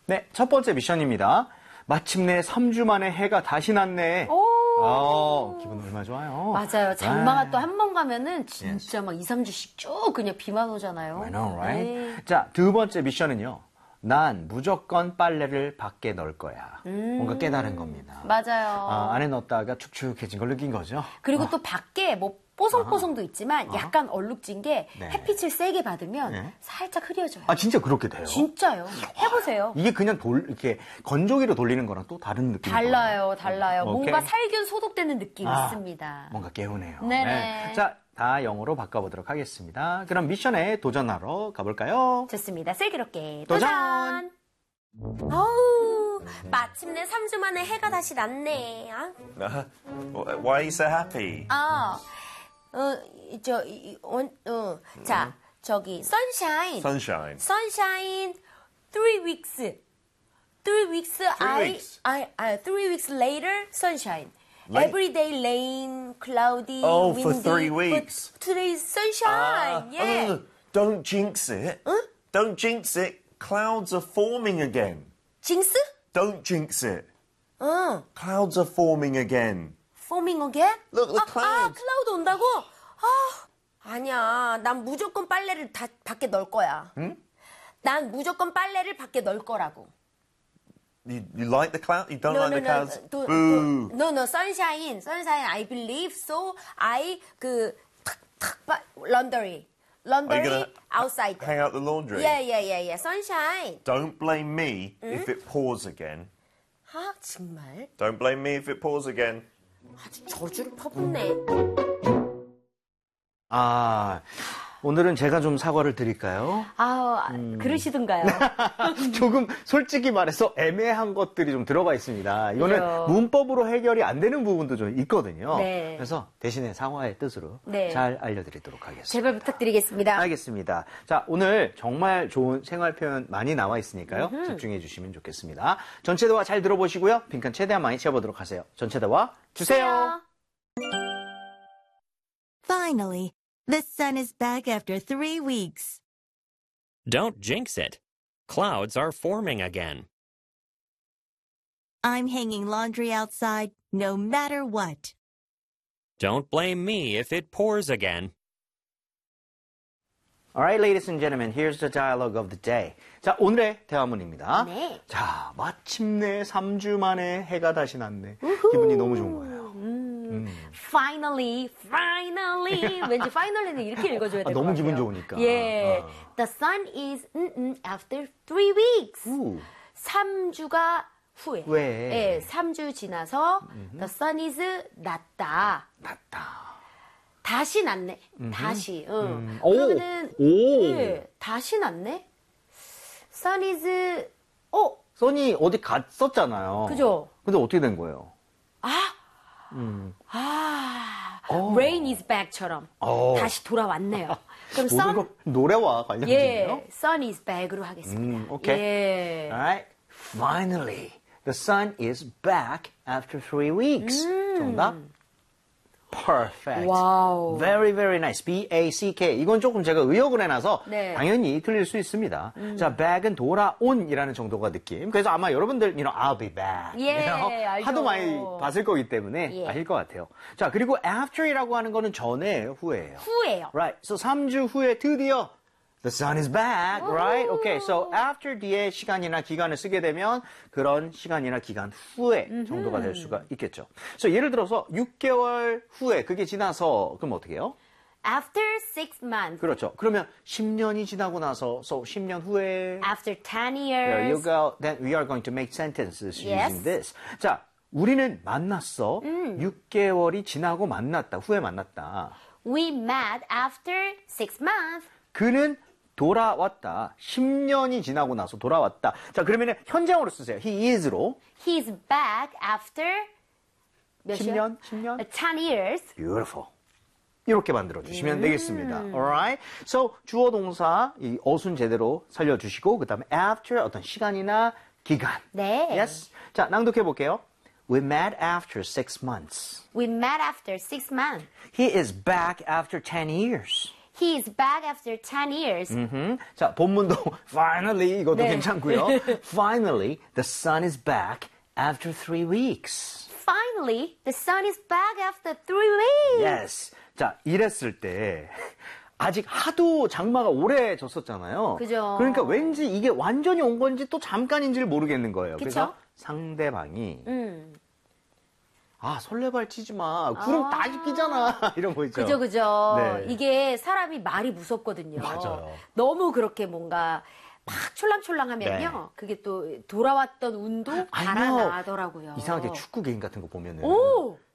네, 첫 번째 미션입니다. 마침내 3주 만에 해가 다시 났네. 기분 얼마나 좋아요. 맞아요. 장마가 또 한 번 가면은 진짜 막 2, 3주씩 쭉 그냥 비만 오잖아요. I know, right? 네. 자, 두 번째 미션은요. 난 무조건 빨래를 밖에 넣을 거야. 뭔가 깨달은 겁니다. 맞아요. 안에 넣었다가 축축해진 걸 느낀 거죠. 그리고 또 밖에 뭐 뽀송뽀송도 있지만 약간 얼룩진 게 네. 햇빛을 세게 받으면 네. 살짝 흐려져요. 아, 진짜 그렇게 돼요? 진짜요. 해보세요. 이게 그냥 이렇게 건조기로 돌리는 거랑 또 다른 느낌이 달라요. 오케이. 뭔가 살균 소독되는 느낌이 있습니다. 뭔가 개운해요. 네네. 네. 자, 다 영어로 바꿔보도록 하겠습니다. 그럼 미션에 도전하러 가볼까요? 좋습니다. 슬기롭게 도전! 어우, 마침내 3주 만에 해가 다시 났네. Why are you so happy? 자, 저기, sunshine. Sunshine. Sunshine, 3 weeks. 3 weeks, 3 weeks later, sunshine. Every day rain, cloudy, Oh, windy. for 3 weeks. But today's sunshine. Yeah. No. Don't jinx it. Don't jinx it. Clouds are forming again. 징스? Don't jinx it. Clouds are forming again. Forming again? Look, the clouds. 클라우드 온다고? 아니야. 난 무조건 빨래를 다 밖에 넣을 거야. 난 무조건 빨래를 밖에 넣을 거라고. You like the cloud? You don't like the clouds? Boo. No, sunshine, I believe so. Laundry outside. Hang out the laundry? Yeah, sunshine. Don't blame me if it pours again. 정말? Don't blame me if it pours again. 아주 저주를 퍼붓네. 오늘은 제가 좀 사과를 드릴까요? 그러시던가요? 조금 솔직히 말해서 애매한 것들이 좀 들어가 있습니다. 이거는 그래요. 문법으로 해결이 안 되는 부분도 좀 있거든요. 네. 그래서 대신에 사과의 뜻으로 네. 잘 알려드리도록 하겠습니다. 제발 부탁드리겠습니다. 알겠습니다. 자, 오늘 정말 좋은 생활 표현 많이 나와 있으니까요. 집중해 주시면 좋겠습니다. 전체 대화 잘 들어보시고요. 빈칸 최대한 많이 채워보도록 하세요. 전체 대화 주세요. Finally, the sun is back after 3 weeks. Don't jinx it. Clouds are forming again. I'm hanging laundry outside no matter what. Don't blame me if it pours again. Alright, ladies and gentlemen, here's the dialogue of the day. 자, 오늘의 대화문입니다. 네. 자, 마침내 3주 만에 해가 다시 났네. 기분이 너무 좋은 거예요. Finally. 왠지 finally는 이렇게 읽어줘야 될 것 같아요. 너무 기분 좋으니까. 예. The sun is after 3 weeks. 3주가 후에. 예, 3주 지나서 the sun is 났다. 다시 났네. 다시. 그러면은 예, 다시 났네. sun is 선이 어디 갔었잖아요. 그죠? 근데 어떻게 된 거예요? rain is back처럼 다시 돌아왔네요. 그럼 sun 노래와 관련이네요. sun is back으로 하겠습니다. 오케이. 예. Alright. Finally, the sun is back after 3 weeks. 정답? Perfect. 와우. Very, very nice. B-A-C-K. 이건 조금 제가 의역을 해놔서 네. 당연히 틀릴 수 있습니다. 자, back은 돌아온이라는 정도가 느낌. 그래서 아마 여러분들, I'll be back. 예, 알죠. 하도 많이 봤을 거기 때문에 예. 아실 것 같아요. 자, 그리고 after이라고 하는 거는 전에 후예요. 후예요. Right. So 3주 후에 드디어 the sun is back, right? Okay. So after 뒤에 시간이나 기간을 쓰게 되면 그런 시간이나 기간 후에 정도가 될 수가 있겠죠. So 예를 들어서 6개월 후에 그게 지나서 그럼 어떻게 해요? After 6 months. 그렇죠. 그러면 10년이 지나고 나서 so 10년 후에 After 10 There you years. go. Then we are going to make sentences Yes. using this. 자, 우리는 만났어. 6개월이 지나고 만났다. 후에 만났다. We met after 6 months. 그는 돌아왔다. 10년이 지나고 나서 돌아왔다. 자, 그러면 현장으로 쓰세요. He is로. He's back after 몇 10년? 10년? 10 years. Beautiful. 이렇게 만들어주시면 되겠습니다. Alright? So, 주어 동사, 이 어순 제대로 살려주시고, 그 다음에 after 어떤 시간이나 기간. 네. Yes? 자, 낭독해 볼게요. We met after 6 months. We met after 6 months. He is back after 10 years. He is back after 10 years. 자, 본문도 finally 이것도 네. 괜찮고요. Finally, the sun is back after 3 weeks. Finally, the sun is back after 3 weeks. Yes. 자, 이랬을 때 아직 하도 장마가 오래 졌었잖아요. 그죠. 그러니까 왠지 이게 완전히 온 건지 또 잠깐인지를 모르겠는 거예요. 그쵸? 그래서 상대방이 아, 설레발 치지 마. 구름 다 씻기잖아. 이런 거 있죠. 그죠. 네. 이게 사람이 말이 무섭거든요. 맞아요. 너무 그렇게 뭔가 막 촐랑촐랑하면요. 네. 그게 또 돌아왔던 운도 아니요. 달아나더라고요. 이상하게 축구 게임 같은 거 보면은 오!